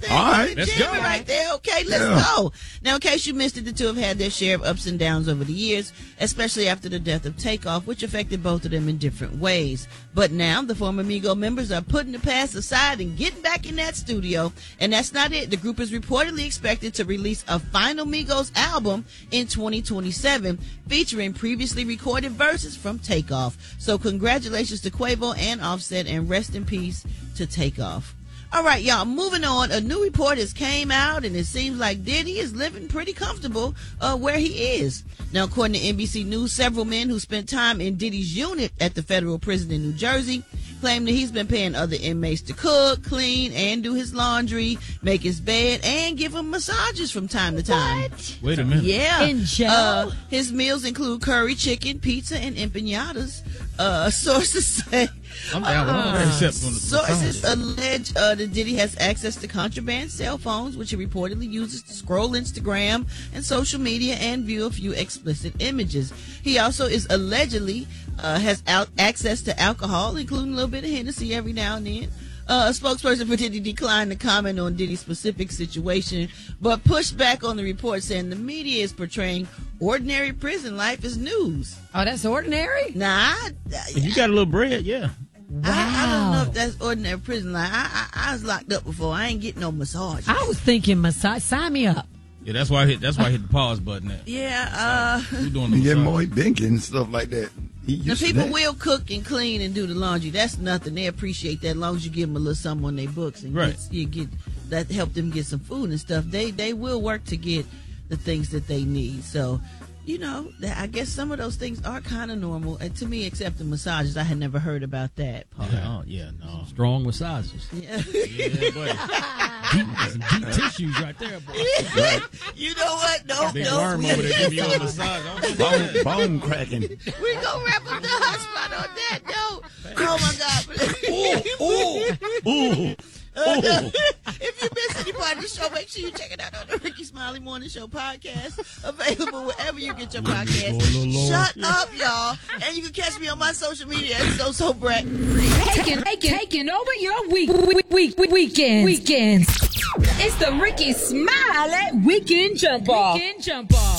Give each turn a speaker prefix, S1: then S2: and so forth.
S1: thing.
S2: All right.
S1: Let's go. Right there. Okay, let's go. Now, in case you missed it, the two have had their share of ups and downs over the years, especially after the death of Takeoff, which affected both of them in different ways. But now, the former Migo members are putting the past aside and getting back in that studio. And that's not it. The group is reportedly expected to release a final Migos album in 2027, featuring previously recorded verses from Takeoff. So congratulations to Quavo and Offset, and rest in peace to Takeoff. All right, y'all, moving on. A new report has came out, and it seems like Diddy is living pretty comfortable where he is. Now, according to NBC News, several men who spent time in Diddy's unit at the federal prison in New Jersey claim that he's been paying other inmates to cook, clean, and do his laundry, make his bed, and give him massages from time to time.
S3: What?
S4: Wait a minute.
S1: Yeah.
S3: In jail?
S1: His meals include curry chicken, pizza, and empanadas. Sources say...
S4: I'm down with all that except for the
S1: Sources allege that Diddy has access to contraband cell phones, which he reportedly uses to scroll Instagram and social media and view a few explicit images. He also is allegedly has access to alcohol, including a little bit of Hennessy every now and then. A spokesperson for Diddy declined to comment on Diddy's specific situation, but pushed back on the report, saying the media is portraying ordinary prison life as news.
S3: Oh, that's ordinary?
S1: Nah,
S4: If you got a little bread, yeah.
S1: I don't know if that's ordinary prison life. I was locked up before. I ain't getting no massage.
S3: I was thinking massage. Sign me up.
S4: Yeah, that's why I hit the pause button at.
S1: Yeah,
S4: Who doing the
S2: You get
S4: massage?
S2: Moy Benkin and stuff like that.
S1: the people will cook and clean and do the laundry. That's nothing. They appreciate that as long as you give them a little something on their books and
S4: Right.
S1: you get that help them get some food and stuff. They will work to get the things that they need. So, you know, I guess some of those things are kind of normal. And to me, except the massages, I had never heard about that part.
S4: Yeah, no.
S5: Strong massages.
S1: Yeah.
S4: Yeah, buddy.
S5: Some deep tissues right there, boy.
S1: You know what? No,
S4: Big worm over there giving you a massage. I don't do that.
S2: Bone cracking.
S1: We gonna wrap up the hot spot on that note. Oh my God. If you missed any part of the show, make sure you check it out on the Ricky Smiley Morning Show podcast, available wherever you get your podcast. Shut up, y'all. And you can catch me on my social media at So Brett.
S6: Taking over your weekends. It's the Ricky Smiley Weekend Jump Off.